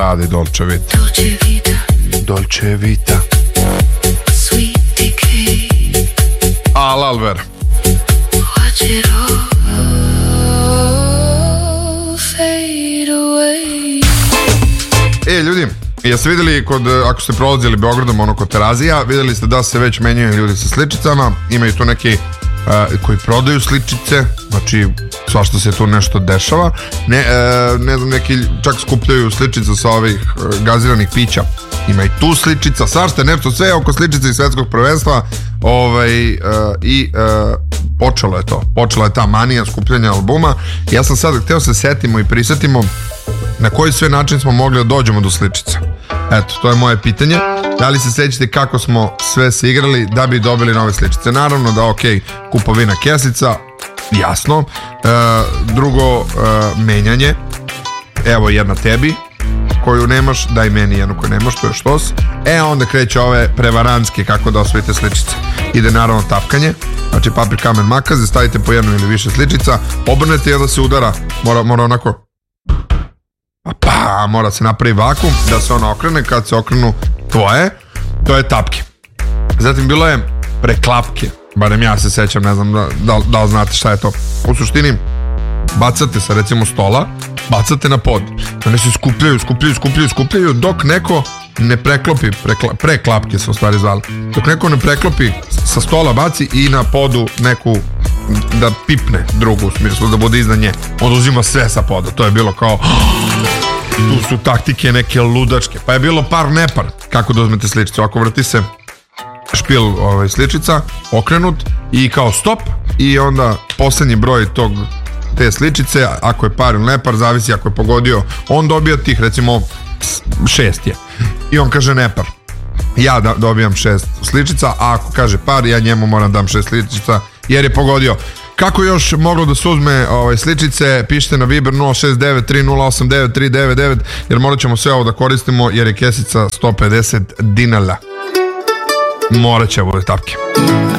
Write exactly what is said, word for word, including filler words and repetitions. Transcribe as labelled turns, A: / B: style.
A: Radi Dolce Vita. Dolce Vita.
B: Sweet decay.
A: Al Alver.
B: Watch it all fade away.
A: E, ljudi, jeste vidjeli kod, ako ste prolazili Beogradom, ono kod Terazija, vidjeli ste da se već menjaju ljudi sa sličicama, imaju tu neki uh, koji prodaju sličice, znači svašta se tu nešto dešava, ne, uh, ne znam, neki čak skupljaju sličice sa ovih uh, gaziranih pića, ima i tu sličica, svašta nešto, sve oko sličice i svetskog prvenstva, ovaj, uh, i uh, počelo je to, počela je ta manija skupljanja albuma. Ja sam sad hteo se setimo i prisetimo na koji sve način smo mogli da dođemo do sličica. Eto, to je moje pitanje. Da li se sećate kako smo sve se igrali da bi dobili nove sličice? Naravno da, ok, kupovina kesica, jasno. E, drugo, e, menjanje. Evo jedna tebi koju nemaš, daj meni jednu koju nemaš, to je štos. E, onda kreće ove prevarantske kako da osvojite sličice. Ide naravno tapkanje, znači papir, kamen, makaze, stavite po jednu ili više sličica, obrnete i onda se udara, mora, mora onako, pa mora se napravi vakum da se ona okrene, kad se okrenu tvoje, to je tapke. Zatim bilo je preklapke, barem ja se sećam, ne znam da, da, da li znate šta je to. U suštini bacate sa recimo stola, bacate na pod, one se skupljaju, skupljaju, skupljaju, skupljaju dok neko ne preklopi, prekla, preklapke se u stvari zvali, dok neko ne preklopi sa stola, baci i na podu neku da pipne drugu, u smislu da bude iznad nje, on uzima sve sa poda. To je bilo kao tu su taktike neke ludačke, pa je bilo par nepar kako da uzmete sličicu. Ako vrti se špil ovaj, sličica okrenut i kao stop i onda poslednji broj tog te sličice, ako je par ili nepar, zavisi, ako je pogodio on dobija tih, recimo šest je i on kaže nepar, ja da, dobijam šest sličica, a ako kaže par, ja njemu moram dam šest sličica jer je pogodio. Kako još moglo da se uzme ovaj, sličice, pišite na Viber nula šest devet tri nula osam devet tri devet devet jer morat ćemo sve ovo da koristimo jer je kesica sto pedeset dinara. Morat će bude tapke.